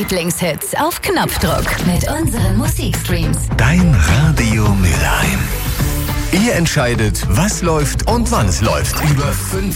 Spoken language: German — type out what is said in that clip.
Lieblingshits auf Knopfdruck mit unseren Musikstreams. Dein Radio Mülheim. Ihr entscheidet, was läuft und wann es läuft. Über 5